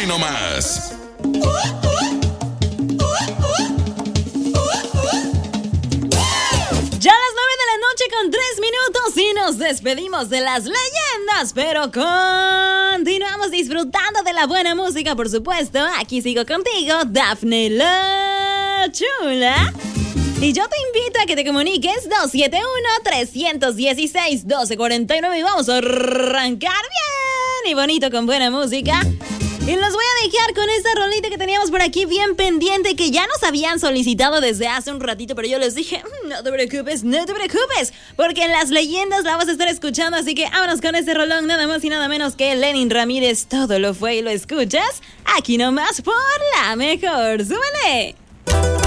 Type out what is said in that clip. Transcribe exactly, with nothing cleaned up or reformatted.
nomás. Ya a las nueve de la noche con tres minutos y nos despedimos de las leyendas, pero continuamos disfrutando de la buena música, por supuesto. Aquí sigo contigo, Dafne la Chula. Y yo te invito a que te comuniques dos siete uno, tres uno seis, uno dos cuatro nueve y vamos a arrancar bien y bonito con buena música. Y los voy a dejar con esta rolita que teníamos por aquí bien pendiente, que ya nos habían solicitado desde hace un ratito, pero yo les dije, no te preocupes, no te preocupes, porque en las leyendas la vas a estar escuchando, así que vámonos con este rolón, nada más y nada menos que Lenin Ramírez, todo lo fue y lo escuchas aquí nomás por la mejor. ¡Súbele!